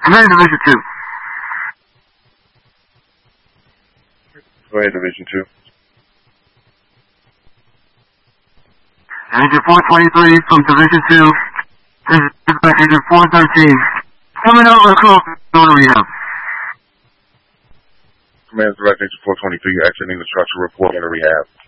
Command Division 2. Go ahead, Division 2. Agent 423 from Division 2. This is by Agent 413. Coming over close to rehab. Command Direct Agent 423, you're exiting the structure, report on the rehab.